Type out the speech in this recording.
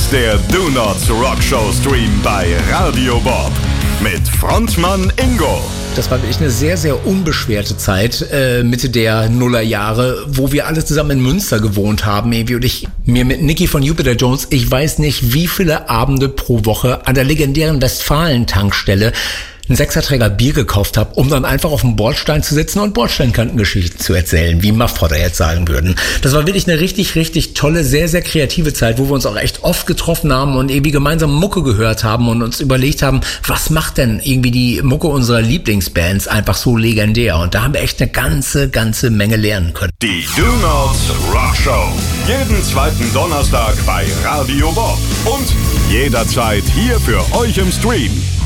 der Do Not Rock Show Stream bei Radio Bob mit Frontmann Ingo. Das war wirklich eine sehr, sehr unbeschwerte Zeit, Mitte der Nullerjahre, wo wir alle zusammen in Münster gewohnt haben. Und ich mir mit Nicky von Jupiter Jones, ich weiß nicht, wie viele Abende pro Woche an der legendären Westfalen-Tankstelle einen Sechserträger Bier gekauft habe, um dann einfach auf dem Bordstein zu sitzen und Bordsteinkantengeschichten zu erzählen, wie Muffpotter jetzt sagen würden. Das war wirklich eine richtig, richtig tolle, sehr, sehr kreative Zeit, wo wir uns auch echt oft getroffen haben und irgendwie gemeinsam Mucke gehört haben und uns überlegt haben, was macht denn irgendwie die Mucke unserer Lieblingsbands einfach so legendär? Und da haben wir echt eine ganze Menge lernen können. Die Do Not Rock Show. Jeden zweiten Donnerstag bei Radio Bob. Und jederzeit hier für euch im Stream.